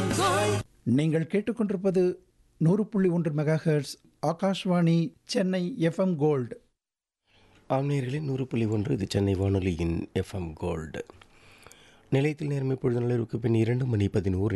நீங்கள் கேட்டுக்கொண்டிருப்பது 100.1 megahertz Akashvani Chennai FM gold. ஆம்நேயர்களின் 100.1 இது சென்னை வானொலியின் எஃப்எம் கோல்டு. நிலையத்தில் நேரம் இப்பொழுது நிலவுக்கு பின் 2 மணி 11